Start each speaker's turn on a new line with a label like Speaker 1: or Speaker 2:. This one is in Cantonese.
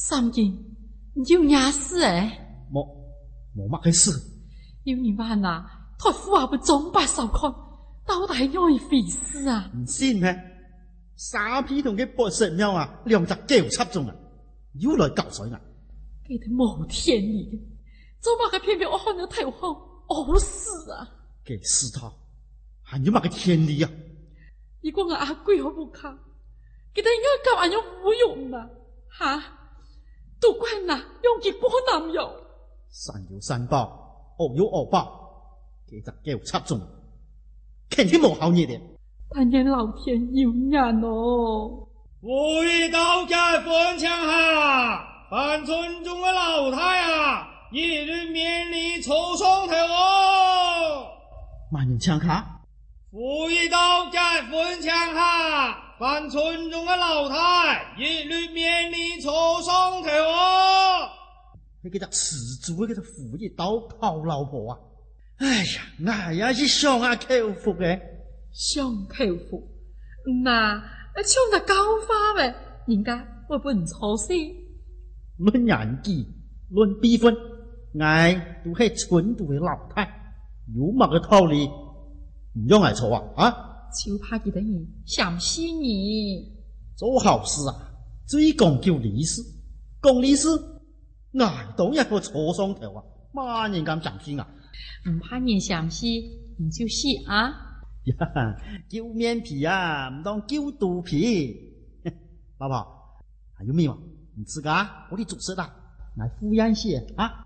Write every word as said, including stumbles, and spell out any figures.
Speaker 1: 三件有伢事诶，
Speaker 2: 冇冇乜嘅事。
Speaker 1: 有你話呐，台夫啊不總把手看，到底係愛回事啊？
Speaker 2: 唔信咩？沙皮同佢博神廟啊，兩隻狗插中啊，又來搞水啊！
Speaker 1: 佢哋冇天理嘅，做乜嘅偏偏我看到頭紅餓死啊！
Speaker 2: 給死他，還有乜嘅天理啊？
Speaker 1: 如果我阿貴好不卡，佢哋應該教俺用無用啦，哈！都怪嗱，用結果男友。
Speaker 2: 善有善報，惡有惡報，幾隻狗插中，肯定冇好嘢嘅。
Speaker 1: 但願老天有眼哦！
Speaker 3: 吾以刀劍分強下，凡村中嘅老太啊，一律免禮抽雙頭哦！
Speaker 2: 萬人槍卡，
Speaker 3: 吾以刀劍分強下，凡村中嘅老太，一律免禮抽雙頭哦！
Speaker 2: 你嗰隻死豬，嗰隻虎一刀拋老婆啊！哎呀，我也是想下口福嘅。
Speaker 1: 想口福，那唱得高花唄，人家會不唔錯先。
Speaker 2: 論年紀，論輩分，我都係村度嘅老太，有乜嘅道理唔用嚟錯啊？啊！
Speaker 1: 就怕佢等於想死你。
Speaker 2: 做好事啊，最講究利事，講利事，我當然個錯雙頭啊，乜人敢相信啊？
Speaker 1: 唔怕人相信，你就死啊！
Speaker 2: 呀，揪面皮啊，唔當揪肚皮。老婆，還有咩嘛？你自家我哋做事啦，來敷衍些啊。